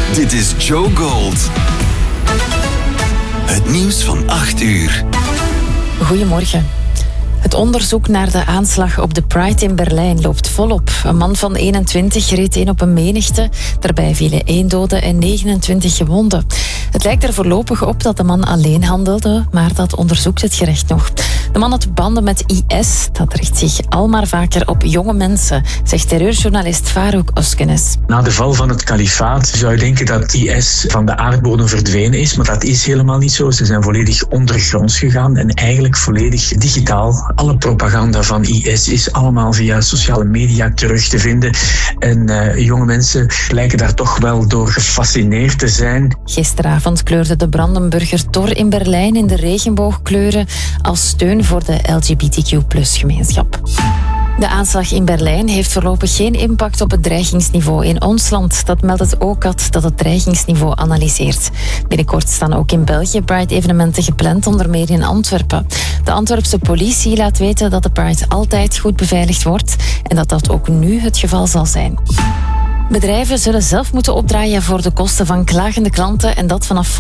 Dit is Joe Gold. Het nieuws van 8 uur. Goedemorgen. Het onderzoek naar de aanslag op de Pride in Berlijn loopt volop. Een man van 21 reed in op een menigte. Daarbij vielen 1 dode en 29 gewonden. Het lijkt er voorlopig op dat de man alleen handelde, maar dat onderzoekt het gerecht nog. De man had banden met IS. Dat richt zich al maar vaker op jonge mensen, zegt terreurjournalist Farouk Özkenes. Na de val van het kalifaat zou je denken dat IS van de aardbodem verdwenen is, maar dat is helemaal niet zo. Ze zijn volledig ondergronds gegaan en eigenlijk volledig digitaal. Alle propaganda van IS is allemaal via sociale media terug te vinden. En jonge mensen lijken daar toch wel door gefascineerd te zijn. Gisteravond kleurde de Brandenburger Tor in Berlijn in de regenboogkleuren als steun voor de LGBTQ+-gemeenschap. De aanslag in Berlijn heeft voorlopig geen impact op het dreigingsniveau in ons land. Dat meldt het OCAD, dat het dreigingsniveau analyseert. Binnenkort staan ook in België Pride-evenementen gepland, onder meer in Antwerpen. De Antwerpse politie laat weten dat de Pride altijd goed beveiligd wordt en dat dat ook nu het geval zal zijn. Bedrijven zullen zelf moeten opdraaien voor de kosten van klagende klanten en dat vanaf